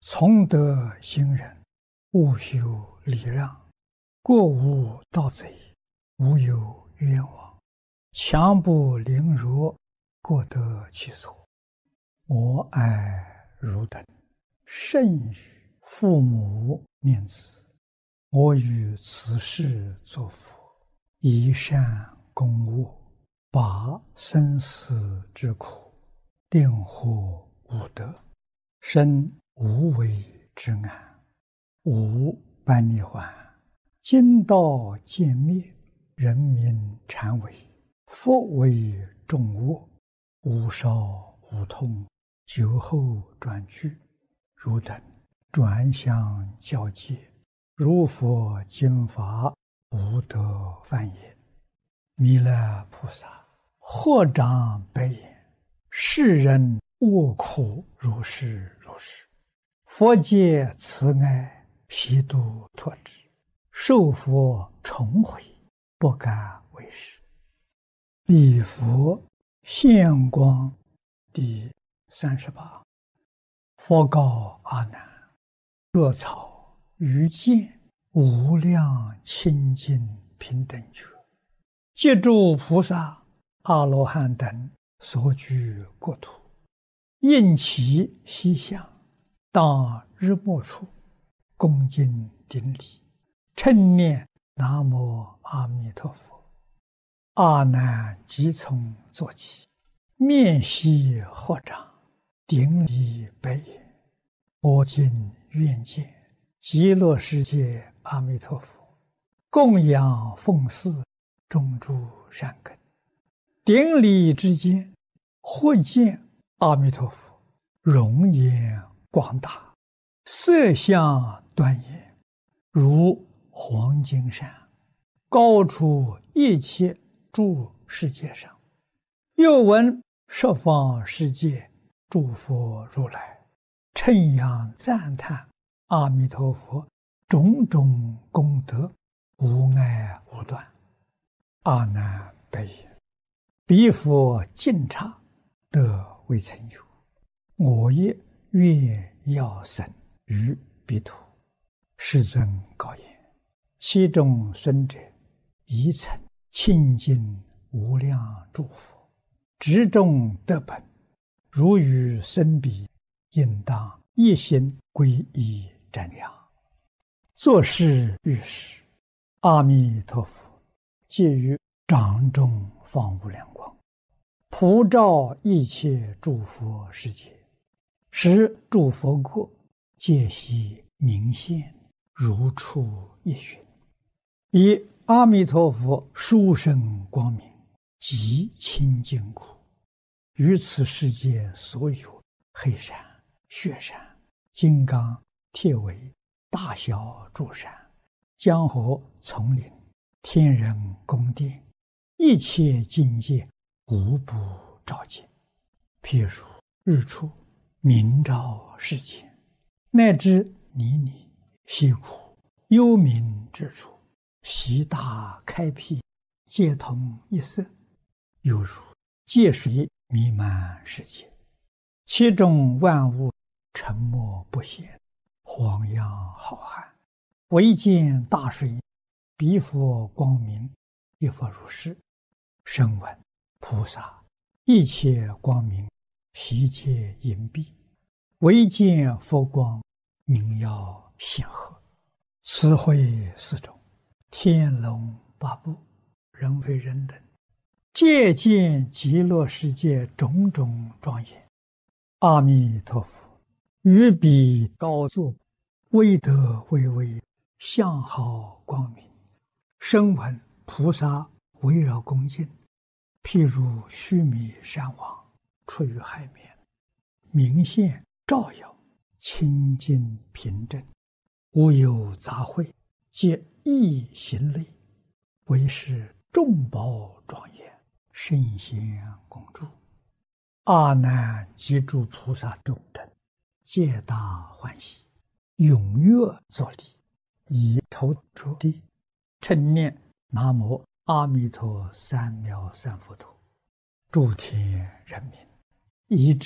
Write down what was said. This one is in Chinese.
从德行人，务修礼让，过无盗贼，无有冤枉，强不凌辱，各得其所。我爱汝等，甚于父母念子。我于此世作佛，以善供恶，拔生死之苦，令获无得，生无为之安，无般涅槃。今道渐灭，人民禅为，佛为众恶，无少无痛，酒后转句。汝等转相教戒，如佛经法，无得犯也。弥勒菩萨合掌白言：世人恶苦如是如是，佛界慈爱，悉度脱之，受佛重回，不敢为是。礼佛现光第38。佛告阿难：若草于见无量清净平等觉，借诸菩萨、阿罗汉等所居国土，应其西向，当日没处，恭敬顶礼，称念南无阿弥陀佛。阿难即从坐起，面悉合掌，顶礼白言：我今愿见极乐世界阿弥陀佛，供养奉祀种诸善根。顶礼之间，或见阿弥陀佛容颜广大，色相端严，如黄金山，高出一切诸世界上。又闻十方世界诸佛如来称扬赞叹阿弥陀佛种种功德，无碍无断。阿难白言：彼佛尽刹，得未曾有。我也愿要生于彼土。世尊告言：其中孙者，宜曾清净无量诸佛，执众得本，如与生彼，应当一心皈依瞻仰。作是遇时，阿弥陀佛借于掌中放无量光，普照一切诸佛世界，使诸佛国皆悉明现，如出一寻。以阿弥陀佛殊胜光明，极清净故，于此世界所有黑山、雪山、金刚、铁围、大小诸山、江河、丛林、天人宫殿，一切境界无不照见。譬如日出明照世间，乃至泥泞、溪谷、幽冥之处，悉大开辟，皆同一色，犹如界水弥漫世界，其中万物沉默不显，晃漾浩瀚，唯见大水，彼佛光明，亦复如是。声闻菩萨一切光明，悉皆隐蔽，唯见佛光，明耀显赫。此会四种，天龙八部，人非人等，皆见极乐世界种种庄严。阿弥陀佛于彼高坐，威德巍巍，相好光明。声闻菩萨围绕恭敬，譬如须弥山王出于海面，明现照耀，清净平正，无有杂秽，皆一行类，为是众宝庄严，圣贤恭祝。阿难及诸菩萨众等，皆大欢喜，踊跃作礼，以头着地，称念南无阿弥陀三藐三菩提。诸天人民，一